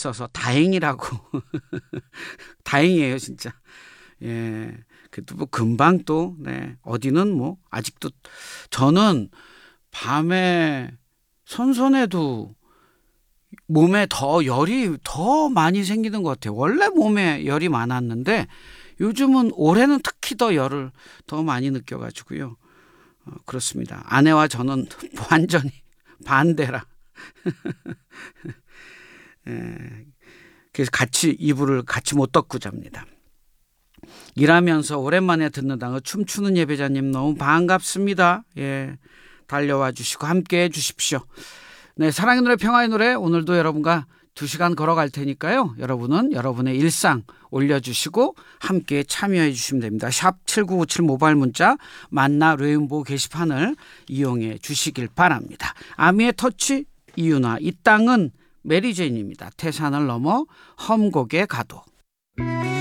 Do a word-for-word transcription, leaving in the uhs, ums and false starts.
있어서 다행이라고. 다행이에요, 진짜. 예. 그래도 뭐 금방 또, 네. 어디는 뭐, 아직도 저는 밤에 선선해도 몸에 더 열이 더 많이 생기는 것 같아요. 원래 몸에 열이 많았는데 요즘은 올해는 특히 더 열을 더 많이 느껴가지고요. 어, 그렇습니다. 아내와 저는 완전히 반대라. 예, 그래서 같이 이불을 같이 못 덮고 잡니다. 일하면서 오랜만에 듣는다고 춤추는 예배자님 너무 반갑습니다. 예, 달려와 주시고 함께해 주십시오. 네, 사랑의 노래 평화의 노래 오늘도 여러분과 두 시간 걸어갈 테니까요. 여러분은 여러분의 일상 올려주시고 함께 참여해 주시면 됩니다. 샵 칠구구칠 모바일 문자 만나 레인보우 게시판을 이용해 주시길 바랍니다. 아미의 터치 이유나 이 땅은 메리제인입니다. 태산을 넘어 험곡에 가도.